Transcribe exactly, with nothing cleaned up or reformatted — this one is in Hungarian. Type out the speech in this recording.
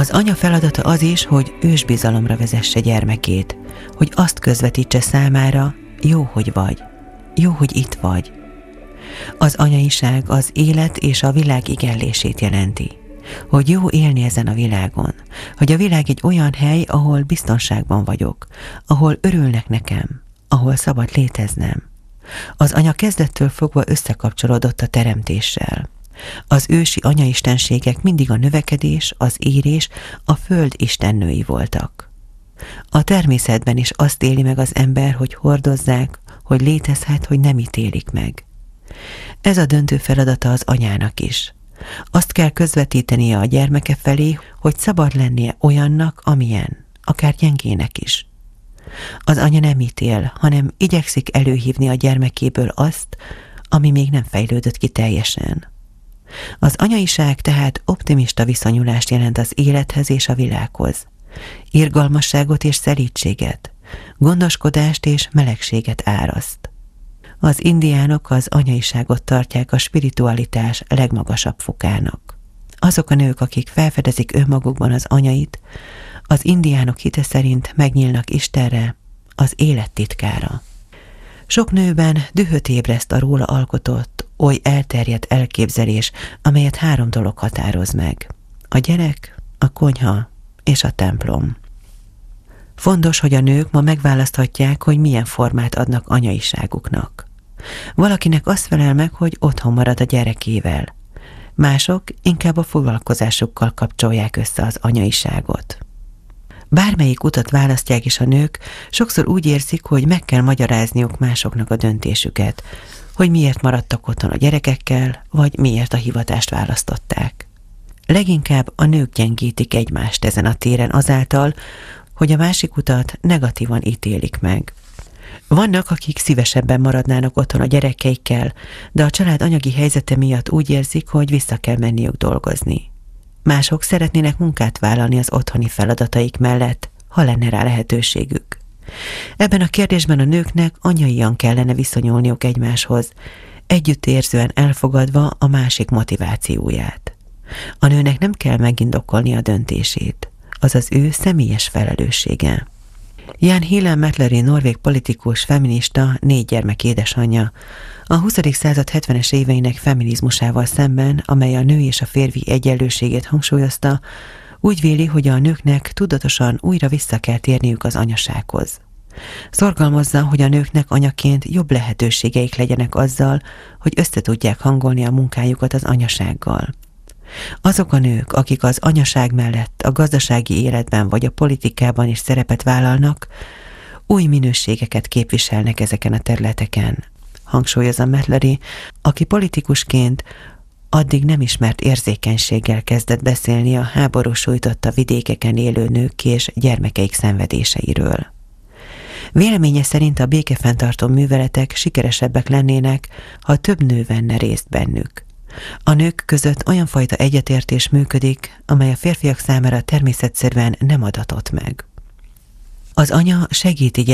Az anya feladata az is, hogy ősbizalomra vezesse gyermekét, hogy azt közvetítse számára, jó, hogy vagy, jó, hogy itt vagy. Az anyaiság az élet és a világ igenlését jelenti, hogy jó élni ezen a világon, hogy a világ egy olyan hely, ahol biztonságban vagyok, ahol örülnek nekem, ahol szabad léteznem. Az anya kezdettől fogva összekapcsolódott a teremtéssel. Az ősi anyaistenségek mindig a növekedés, az érés, a föld istennői voltak. A természetben is azt éli meg az ember, hogy hordozzák, hogy létezhet, hogy nem ítélik meg. Ez a döntő feladata az anyának is. Azt kell közvetítenie a gyermeke felé, hogy szabad lennie olyannak, amilyen, akár gyengének is. Az anya nem ítél, hanem igyekszik előhívni a gyermekéből azt, ami még nem fejlődött ki teljesen. Az anyaiság tehát optimista viszonyulást jelent az élethez és a világhoz, irgalmasságot és szelídséget, gondoskodást és melegséget áraszt. Az indiánok az anyaiságot tartják a spiritualitás legmagasabb fokának. Azok a nők, akik felfedezik önmagukban az anyait, az indiánok hite szerint megnyílnak Istenre, az élet titkára. Sok nőben dühöt ébreszt a róla alkotott, oly elterjedt elképzelés, amelyet három dolog határoz meg: a gyerek, a konyha és a templom. Fontos, hogy a nők ma megválaszthatják, hogy milyen formát adnak anyaiságuknak. Valakinek azt felel meg, hogy otthon marad a gyerekével. Mások inkább a foglalkozásukkal kapcsolják össze az anyaiságot. Bármelyik utat választják is a nők, sokszor úgy érzik, hogy meg kell magyarázniuk másoknak a döntésüket, hogy miért maradtak otthon a gyerekekkel, vagy miért a hivatást választották. Leginkább a nők gyengítik egymást ezen a téren azáltal, hogy a másik utat negatívan ítélik meg. Vannak, akik szívesebben maradnának otthon a gyerekeikkel, de a család anyagi helyzete miatt úgy érzik, hogy vissza kell menniük dolgozni. Mások szeretnének munkát vállalni az otthoni feladataik mellett, ha lenne rá lehetőségük. Ebben a kérdésben a nőknek anyaian kellene viszonyulniuk egymáshoz, együttérzően elfogadva a másik motivációját. A nőnek nem kell megindokolni a döntését, az az ő személyes felelőssége. Jan Helen Matleri, norvég politikus, feminista, négy gyermek édesanyja, a huszadik század hetvenes éveinek feminizmusával szemben, amely a nő és a férfi egyenlőségét hangsúlyozta, úgy véli, hogy a nőknek tudatosan újra vissza kell térniük az anyasághoz. Szorgalmazza, hogy a nőknek anyaként jobb lehetőségeik legyenek azzal, hogy összetudják hangolni a munkájukat az anyasággal. Azok a nők, akik az anyaság mellett a gazdasági életben vagy a politikában is szerepet vállalnak, új minőségeket képviselnek ezeken a területeken, hangsúlyozza Matleri, aki politikusként addig nem ismert érzékenységgel kezdett beszélni a háború sújtotta vidékeken élő nők és gyermekeik szenvedéseiről. Véleménye szerint a békefenntartó műveletek sikeresebbek lennének, ha több nő venne részt bennük. A nők között olyan fajta egyetértés működik, amely a férfiak számára természetszerűen nem adatott meg. Az anya segíti